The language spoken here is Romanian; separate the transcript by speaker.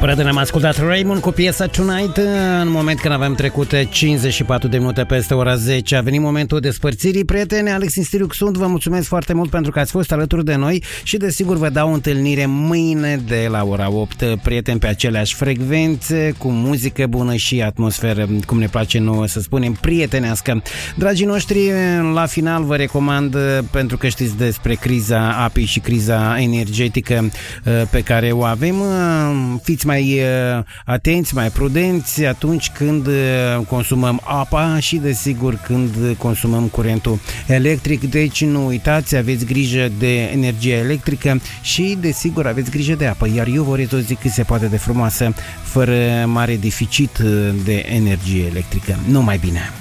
Speaker 1: Prieteni, am ascultat Raymond cu piesa Tonight în moment când avem trecut 54 de minute peste ora 10. A venit momentul despărțirii. Prieteni, Alex Instiriuc sunt, vă mulțumesc foarte mult pentru că ați fost alături de noi și desigur vă dau întâlnire mâine de la ora 8, prieteni, pe aceleași frecvențe, cu muzică bună și atmosferă, cum ne place nouă să spunem, prietenească. Dragii noștri, la final vă recomand, pentru că știți despre criza apei și criza energetică pe care o avem, fiți mai atenți, mai prudenți atunci când consumăm apa și desigur când consumăm curentul electric. Deci nu uitați, aveți grijă de energia electrică și desigur aveți grijă de apă, iar eu vă urez o zi cât se poate de frumoasă, fără mare deficit de energie electrică. Numai bine!